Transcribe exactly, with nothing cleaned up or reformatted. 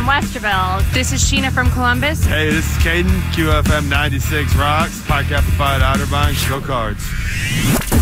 from Westerville. This is Sheena from Columbus. Hey, this is Caden, Q F M ninety-six rocks, Pi Kappa Phi Outer Banks, go Cards.